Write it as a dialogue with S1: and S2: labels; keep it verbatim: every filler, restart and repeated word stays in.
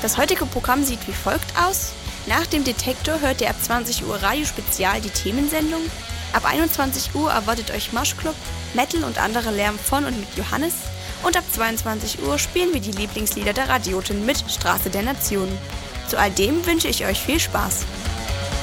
S1: Das heutige Programm sieht wie folgt aus. Nach dem Detektor hört ihr ab zwanzig Uhr Radio Spezial die Themensendung. Ab einundzwanzig Uhr erwartet euch Moshclub, Metal und andere Lärm von und mit Johannes. Und ab zweiundzwanzig Uhr spielen wir die Lieblingslieder der Radioten mit Straße der Nationen. Zu all dem wünsche ich euch viel Spaß.